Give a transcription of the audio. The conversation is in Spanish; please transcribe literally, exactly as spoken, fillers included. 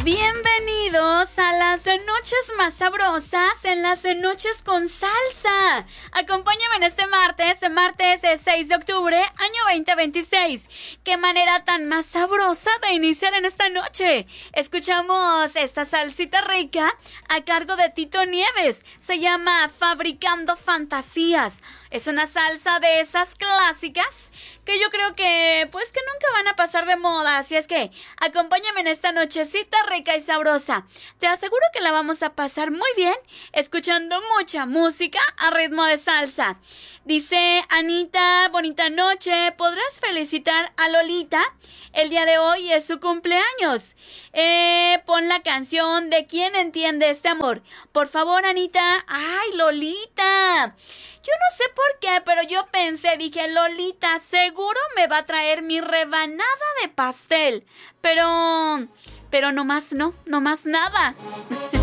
Bienvenidos a las noches más sabrosas, en las noches con salsa. Acompáñame en este martes, martes seis de octubre, año veinte veintiséis. Qué manera tan más sabrosa de iniciar en esta noche. Escuchamos esta salsita rica a cargo de Tito Nieves. Se llama Fabricando Fantasías. Es una salsa de esas clásicas que yo creo que, pues, que nunca van a pasar de moda. Así es que acompáñame en esta nochecita rica y sabrosa. Te aseguro que la vamos a pasar muy bien escuchando mucha música a ritmo de salsa. Dice Anita, bonita noche. ¿Podrás felicitar a Lolita? El día de hoy es su cumpleaños. Eh, pon la canción de ¿Quién entiende este amor? Por favor, Anita. ¡Ay, Lolita! Yo no sé por qué, pero yo pensé, dije, Lolita, seguro me va a traer mi rebanada de pastel. Pero, pero nomás no, nomás nada.